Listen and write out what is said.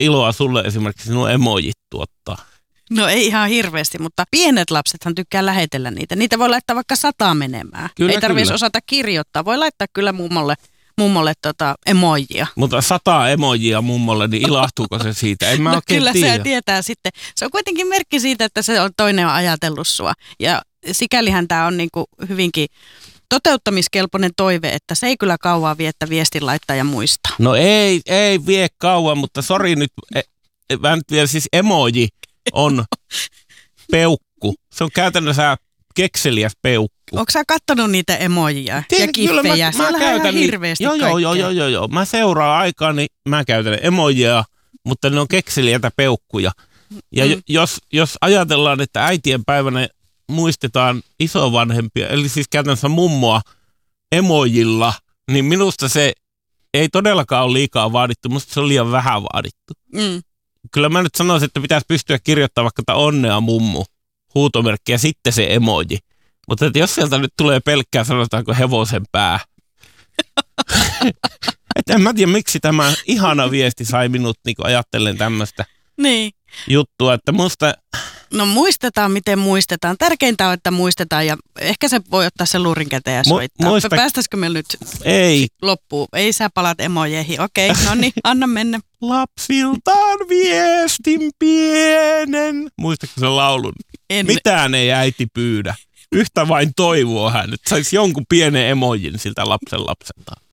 iloa sulle esimerkiksi sinun emojit tuottaa? No ei ihan hirveästi, mutta pienet lapsethan tykkää lähetellä niitä. Niitä voi laittaa vaikka 100 menemään. Kyllä, ei tarvitsisi kyllä osata kirjoittaa. Voi laittaa kyllä mummolle emojia. Mutta 100 emojia mummolle, niin ilahtuuko se siitä? En mä oikein kyllä tiedä. se tietää sitten. Se on kuitenkin merkki siitä, että se on toinen on ajatellut sua. Ja sikälihän tämä on niinku hyvinkin toteuttamiskelpoinen toive, että se ei kyllä kauaa vie, että viestin laittaa ja muistaa. No ei vie kauan, mutta sori nyt, mä nyt vielä siis emoji on peukku. Se on käytännössä kekseliäs peukku. Onko sä kattonut niitä emojia ja kiffejä? Mä käytän hirveästi joo. Mä seuraan aikaa, niin mä käytän emojia, mutta ne on kekseliäitä peukkuja. Ja jos ajatellaan, että äitien päivänä muistetaan isovanhempia, eli siis käytännössä mummoa emojilla, niin minusta se ei todellakaan ole liikaa vaadittu, musta se on liian vähän vaadittu. Kyllä mä nyt sanoisin, että pitäisi pystyä kirjoittamaan vaikka onnea mummu, huutomerkki ja sitten se emoji. Mutta jos sieltä nyt tulee pelkkää, sanotaanko hevosen pää. Että en mä tiedä, miksi tämä ihana viesti sai minut niin ajattelen tämmöistä juttua, että musta... No muistetaan, miten muistetaan. Tärkeintä on, että muistetaan ja ehkä se voi ottaa sen luurin käteen ja soittaa. Päästäisikö me nyt loppuun? Ei sä palat emojeihin. Okei, no niin, anna mennä. Lapsiltaan viestin pienen. Muistatko sen laulun? Mitään ei äiti pyydä. Yhtä vain toivoo hän, että saisi jonkun pienen emojin siltä lapsen lapseltaan.